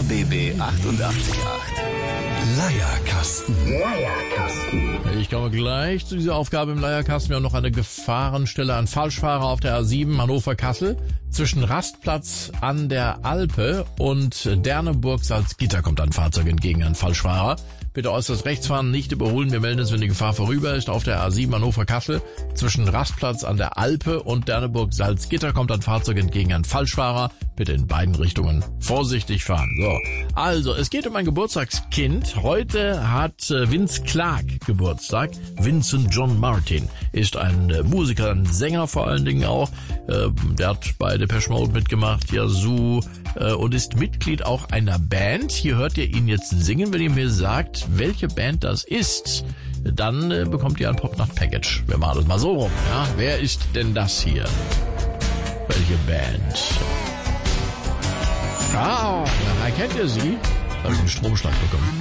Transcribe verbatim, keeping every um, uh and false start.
R B B achtundachtzig Komma acht. Leierkasten. Leierkasten. Ich komme gleich zu dieser Aufgabe im Leierkasten. Wir haben noch eine Gefahrenstelle an Falschfahrer auf der A sieben Hannover-Kassel. Zwischen Rastplatz an der Alpe und Derneburg-Salzgitter kommt ein Fahrzeug entgegen, ein Falschfahrer. Bitte äußerst rechts fahren, nicht überholen. Wir melden uns, wenn die Gefahr vorüber ist. Auf der A sieben Hannover-Kassel zwischen Rastplatz an der Alpe und Derneburg-Salzgitter kommt ein Fahrzeug entgegen, ein Falschfahrer. Bitte in beiden Richtungen vorsichtig fahren. So, also es geht um ein Geburtstagskind. Heute hat Vince Clarke Geburtstag. Vincent John Martin ist ein Musiker, ein Sänger vor allen Dingen auch. Der hat bei Depeche Mode mitgemacht, Yazoo, und ist Mitglied auch einer Band. Hier hört ihr ihn jetzt singen. Wenn ihr mir sagt, welche Band das ist, dann äh, bekommt ihr ein Popnacht-Package. Wir machen das mal so rum. Ja? Wer ist denn das hier? Welche Band? Ah, ja, kennt ihr sie? Da habe ich einen Stromschlag bekommen.